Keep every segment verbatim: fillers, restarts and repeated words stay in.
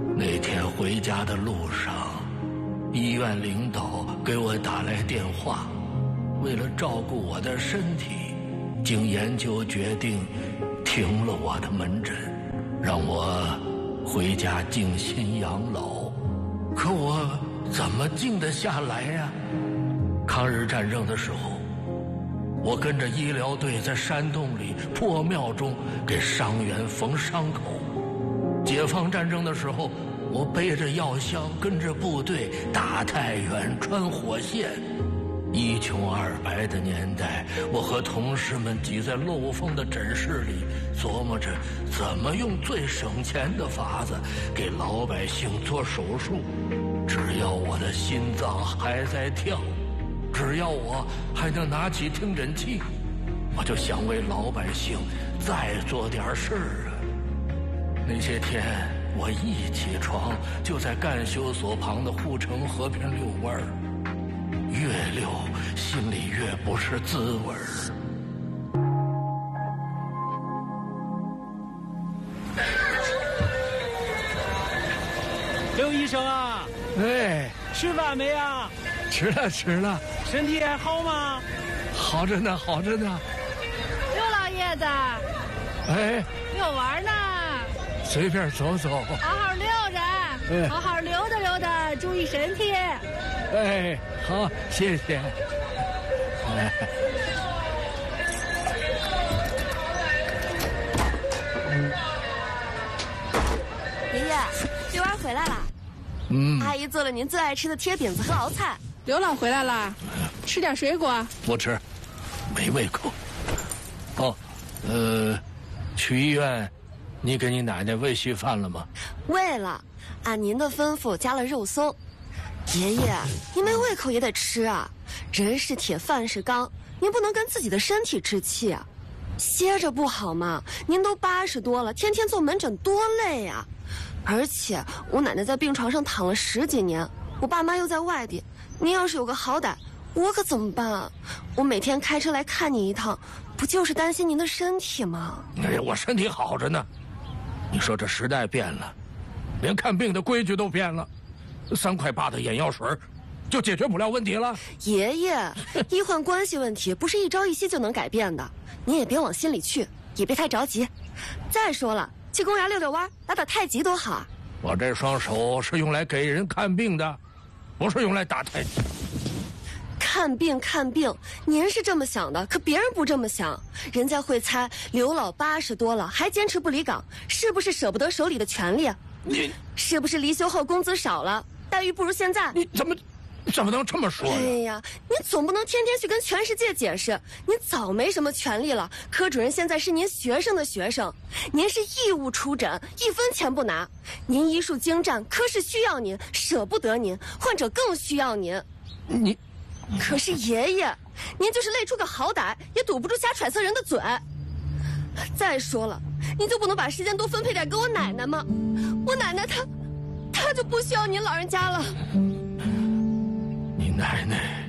那天回家的路上，医院领导给我打来电话，为了照顾我的身体，经研究决定停了我的门诊，让我回家静心养老。可我怎么静得下来呀？抗日战争的时候，我跟着医疗队在山洞里破庙中给伤员缝伤口。解放战争的时候，我背着药箱跟着部队打太原穿火线。一穷二白的年代，我和同事们挤在漏风的诊室里，琢磨着怎么用最省钱的法子给老百姓做手术。只要我的心脏还在跳，只要我还能拿起听诊器，我就想为老百姓再做点事儿啊。那些天我一起床就在干休所旁的护城河边遛弯儿，越溜心里越不是滋味儿。 刘医生啊， 哎， 吃饭没啊？ 吃了吃了。 身体还好吗？ 好着呢，好着呢。 刘老爷子， 哎， 遛弯呢？ 随便走走， 好好溜着， 哎、 好好溜达溜达，注意身体。 哎，好，谢谢。哎， 爷爷，遛弯回来了。 嗯， 阿姨做了您最爱吃的贴饼子和熬菜。 刘老回来了，吃点水果。 不吃，没胃口。哦，呃，去医院，你给你奶奶喂稀饭了吗？ 喂了，按您的吩咐加了肉松。爷爷，您没胃口也得吃啊，人是铁，饭是钢，您不能跟自己的身体置气啊。歇着不好吗？您都八十多了，天天做门诊多累呀、啊！而且我奶奶在病床上躺了十几年，我爸妈又在外地，您要是有个好歹，我可怎么办啊？我每天开车来看你一趟，不就是担心您的身体吗？ 哎呀，我身体好着呢。你说这时代变了，连看病的规矩都变了，三块八的眼药水就解决不了问题了。 爷爷，医患关系问题不是一朝一夕就能改变的，您也别往心里去，也别太着急。再说了，去公园遛遛弯，打打太极多好啊！ 我这双手是用来给人看病的，不是用来打太极。 看病看病，您是这么想的，可别人不这么想。人家会猜刘老八十多了还坚持不离岗，是不是舍不得手里的权利啊？ 你是不是离休后工资少了，待遇不如现在？ 你怎么怎么能这么说呢？ 哎呀，你总不能天天去跟全世界解释，您早没什么权利了。科主任现在是您学生的学生，您是义务出诊，一分钱不拿。您医术精湛，科室需要您，舍不得您，患者更需要您。 你， 可是爷爷，您就是累出个好歹，也堵不住瞎揣测人的嘴。再说了，您就不能把时间多分配点给我奶奶吗？我奶奶她，她就不需要您老人家了。 你奶奶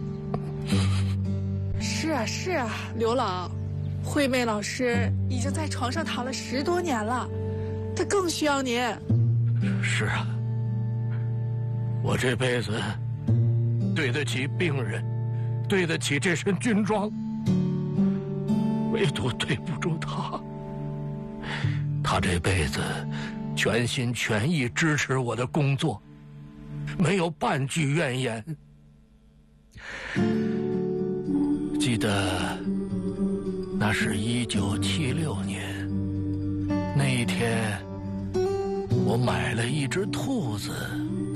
是啊是啊，刘老，惠妹老师已经在床上躺了十多年了，她更需要您。 是啊，我这辈子对得起病人，对得起这身军装，唯独对不住他。他这辈子全心全意支持我的工作，没有半句怨言。记得那是一九七六年，那一天我买了一只兔子